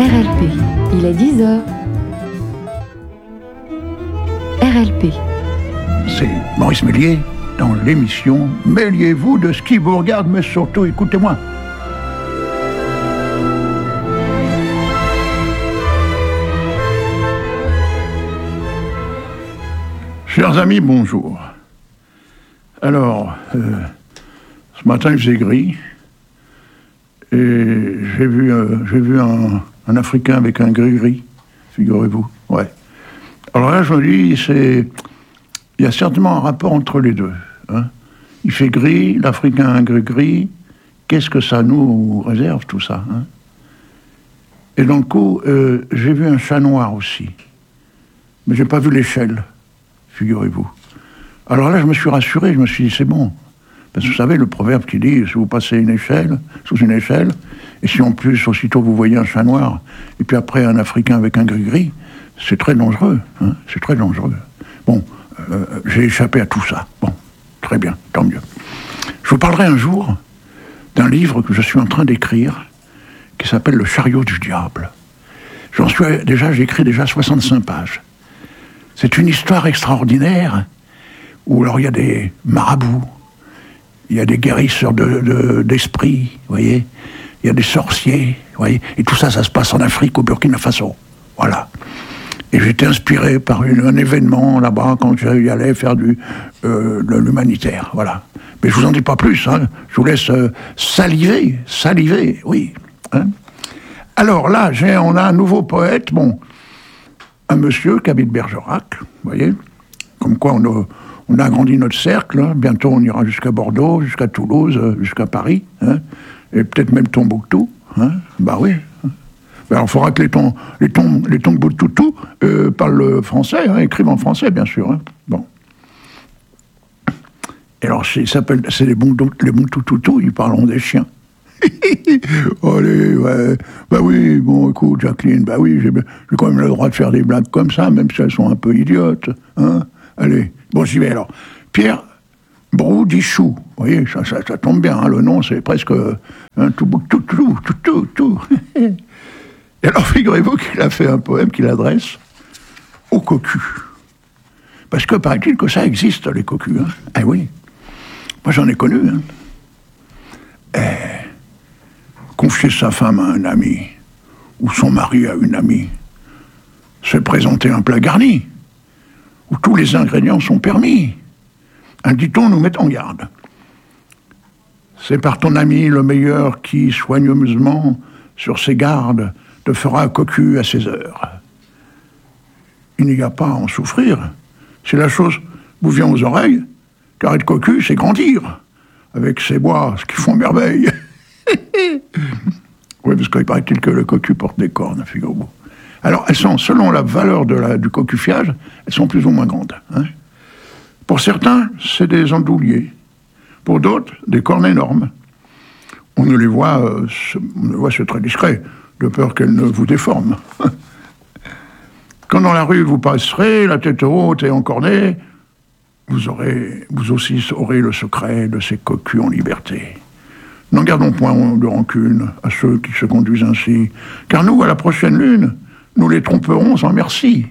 RLP, il est 10h. RLP. C'est Maurice Méliès dans l'émission Mêliez-vous de ce qui vous regarde, mais surtout écoutez-moi. Chers amis, bonjour. Alors, ce matin il faisait gris et j'ai vu un Africain avec un gris-gris, figurez-vous. Ouais. Alors là, je me dis, il y a certainement un rapport entre les deux. Hein. Il fait gris, l'Africain a un gris-gris. Qu'est-ce que ça nous réserve, tout ça, hein? Et dans le coup, j'ai vu un chat noir aussi. Mais j'ai pas vu l'échelle, figurez-vous. Alors là, je me suis rassuré, je me suis dit, c'est bon. Parce que vous savez, le proverbe qui dit, si vous passez sous une échelle, et si en plus, aussitôt, vous voyez un chat noir, et puis après, un Africain avec un gris-gris, c'est très dangereux, hein, c'est très dangereux. Bon, j'ai échappé à tout ça. Bon, très bien, tant mieux. Je vous parlerai un jour d'un livre que je suis en train d'écrire, qui s'appelle Le chariot du diable. J'ai écrit déjà 65 pages. C'est une histoire extraordinaire, où alors il y a des marabouts, il y a des guérisseurs d'esprit, vous voyez, il y a des sorciers, vous voyez, et tout ça, ça se passe en Afrique, au Burkina Faso. Voilà. Et j'étais inspiré par un événement là-bas quand j'y allais faire de l'humanitaire, voilà. Mais je vous en dis pas plus, hein. Je vous laisse saliver, oui. Hein. Alors là, on a un nouveau poète, bon, un monsieur qui habite Bergerac, vous voyez, comme quoi on a agrandi notre cercle, hein. Bientôt on ira jusqu'à Bordeaux, jusqu'à Toulouse, jusqu'à Paris, hein. Et peut-être même Tombouctou, hein. Bah oui. Alors, il faudra que les Tombouctou parlent français, hein, écrivent en français, bien sûr. Hein. Bon. Et alors, c'est les Tombouctou, ils parleront des chiens. Allez, ouais. Bah oui, bon, écoute, Jacqueline, bah oui, j'ai quand même le droit de faire des blagues comme ça, même si elles sont un peu idiotes. Hein. Allez, bon, j'y vais alors. Pierre Broudichou, vous voyez, ça tombe bien, hein, le nom, c'est presque tout. Et alors, figurez-vous qu'il a fait un poème qu'il adresse aux cocus. Parce que, paraît-il que ça existe, les cocus. Hein. Eh oui. Moi, j'en ai connu. Hein. Confier sa femme à un ami, ou son mari à une amie, se présenter un plat garni, où tous les ingrédients sont permis. Un dit-on nous met en garde. C'est par ton ami le meilleur qui, soigneusement, sur ses gardes, te fera un cocu à ses heures. Il n'y a pas à en souffrir. Si la chose vous vient aux oreilles, car être cocu, c'est grandir, avec ses bois, ce qui font merveille. Oui, parce qu'il paraît-il que le cocu porte des cornes, figurez-vous. Alors, elles sont, selon la valeur du cocufiage, elles sont plus ou moins grandes. Hein. Pour certains, c'est des andouliers. Pour d'autres, des cornes énormes. On les voit, c'est très discret, de peur qu'elles ne vous déforment. Quand dans la rue vous passerez, la tête haute et encornée, vous aussi aurez le secret de ces cocus en liberté. N'en gardons point de rancune à ceux qui se conduisent ainsi, car nous, à la prochaine lune, nous les tromperons sans merci.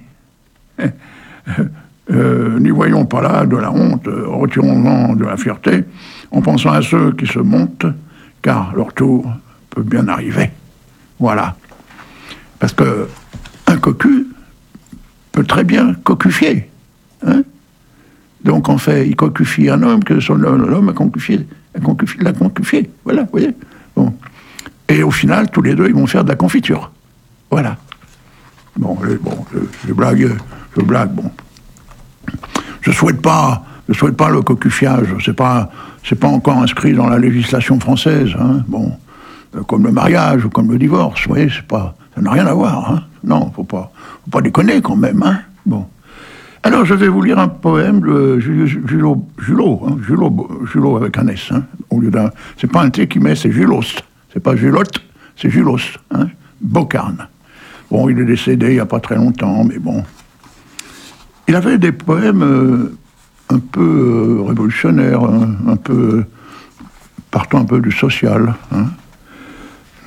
N'y voyons pas là de la honte, retirons-en de la fierté, en pensant à ceux qui se montent, car leur tour peut bien arriver. Voilà. Parce que un cocu peut très bien cocufier. Hein. Donc, en fait, il cocufie un homme que l'homme l'a concufié. Voilà, vous voyez. Bon. Et au final, tous les deux, ils vont faire de la confiture. Voilà. Bon, je blague, bon. Je souhaite pas le cocufiage. C'est pas encore inscrit dans la législation française. Hein. Bon. Comme le mariage ou comme le divorce, vous voyez, ça n'a rien à voir. Hein. Non, faut pas déconner quand même. Hein. Bon. Alors, je vais vous lire un poème de Julot avec un S. Hein, au lieu d'un, c'est pas un T qui met, c'est Julost. C'est pas Julotte, c'est Julost. Hein, Bocarne. Bon, il est décédé il n'y a pas très longtemps, mais bon. Il avait des poèmes un peu révolutionnaires, un peu partant un peu du social. Hein.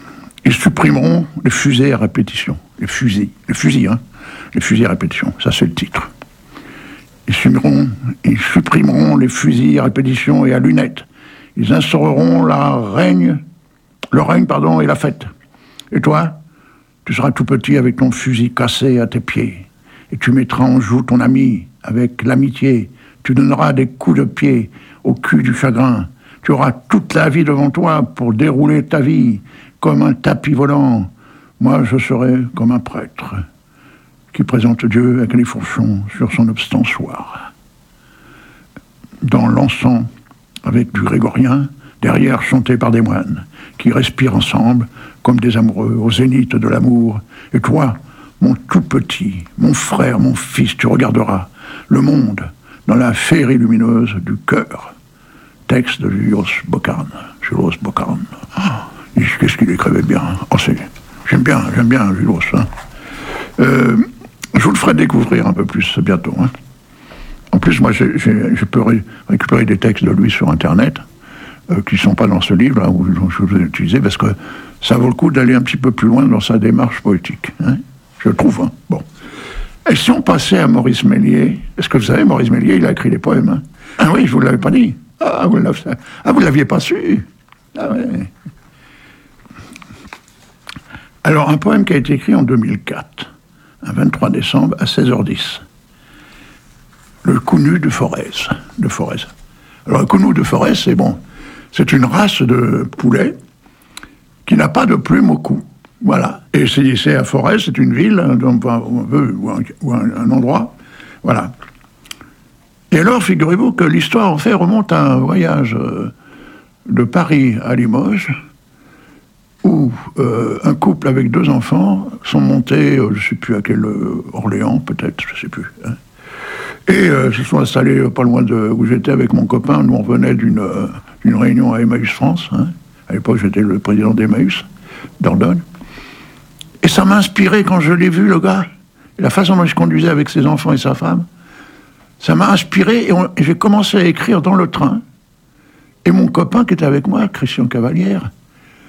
Ils supprimeront les fusées à répétition. Les fusils, hein. Les fusils à répétition, ça c'est le titre. Ils supprimeront les fusils à répétition et à lunettes. Ils instaureront le règne, et la fête. Et toi, tu seras tout petit avec ton fusil cassé à tes pieds. Et tu mettras en joue ton ami avec l'amitié. Tu donneras des coups de pied au cul du chagrin. Tu auras toute la vie devant toi pour dérouler ta vie comme un tapis volant. Moi, je serai comme un prêtre qui présente Dieu avec les fourchons sur son ostensoir. Dans l'encens, avec du grégorien, derrière chanté par des moines, qui respirent ensemble comme des amoureux au zénith de l'amour. Et toi, mon tout petit, mon frère, mon fils, tu regarderas le monde dans la féerie lumineuse du cœur. Texte de Julius Bocarn. Ah, qu'est-ce qu'il écrivait bien. Oh, j'aime bien Julius. Hein. Je vous le ferai découvrir un peu plus bientôt. Hein. En plus, moi, je peux récupérer des textes de lui sur Internet qui ne sont pas dans ce livre là, où je vous ai utilisé, parce que ça vaut le coup d'aller un petit peu plus loin dans sa démarche poétique. Hein. Je trouve. Hein. Bon. Et si on passait à Maurice Méliès, est-ce que vous savez, Maurice Méliès, il a écrit des poèmes. Hein. Ah oui, je ne vous l'avais pas dit. Vous ne l'aviez pas su. Ah ouais. Alors, un poème qui a été écrit en 2004, un 23 décembre, à 16h10. Le Counu de Forez. Alors, le Counu de Forez, c'est une race de poulet qui n'a pas de plume au cou. Voilà. Et c'est à Forez, c'est une ville, ou un endroit. Voilà. Et alors, figurez-vous que l'histoire, en fait, remonte à un voyage de Paris à Limoges, où un couple avec 2 enfants sont montés, je ne sais plus à quel Orléans, peut-être, je ne sais plus. Hein, et se sont installés pas loin de où j'étais avec mon copain. Nous, on revenait d'une réunion à Emmaüs France. Hein. À l'époque, j'étais le président d'Emmaüs, d'Ordogne. Et ça m'a inspiré quand je l'ai vu, le gars. Et la façon dont il se conduisait avec ses enfants et sa femme, ça m'a inspiré et j'ai commencé à écrire dans le train. Et mon copain qui était avec moi, Christian Cavalière,